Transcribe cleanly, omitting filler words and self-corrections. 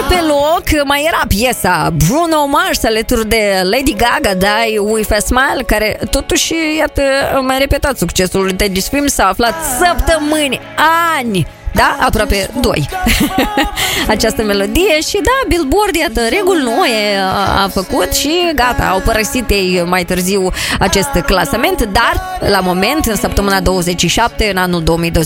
pe loc mai era piesa Bruno Mars alături de Lady Gaga, Die With a Smile, care totuși, iată, mai repetat succesul de This Film s-a aflat săptămâni, ani, da? Aproape 2. Această melodie și da, Billboard, iată, reguli noi a făcut și gata, au părăsit ei mai târziu acest clasament, dar la moment, în săptămâna 27, în anul 2020,